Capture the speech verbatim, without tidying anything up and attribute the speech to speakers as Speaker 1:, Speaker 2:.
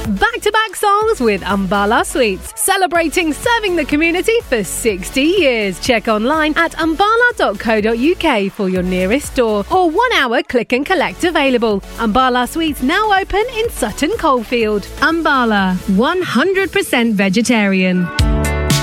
Speaker 1: Back-to-back songs with Umbala Sweets, celebrating serving the community for sixty years. Check online at umbala dot co dot uk for your nearest store or one-hour click and collect available. Umbala Sweets now open in Sutton Coldfield. Umbala, one hundred percent vegetarian.